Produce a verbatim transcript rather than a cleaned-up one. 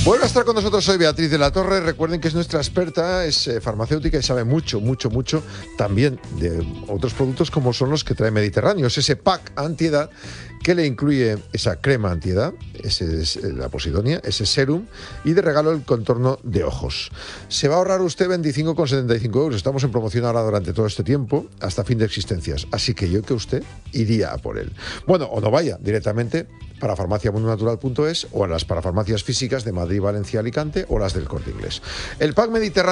Vuelve a estar con nosotros hoy Beatriz de la Torre. Recuerden que es nuestra experta, es eh, farmacéutica y sabe mucho, mucho, mucho también de otros productos como son los que trae Mediterráneo. Es ese pack antiedad que le incluye esa crema antiedad, ese es la posidonia, ese serum y de regalo el contorno de ojos. Se va a ahorrar usted veinticinco con setenta y cinco euros. Estamos en promoción ahora durante todo este tiempo hasta fin de existencias. Así que yo que usted iría a por él. Bueno, o no vaya directamente para farmacia mundo natural punto es o a las parafarmacias físicas de Madrid, Valencia, Alicante o las del Corte Inglés. El pack Mediterráneo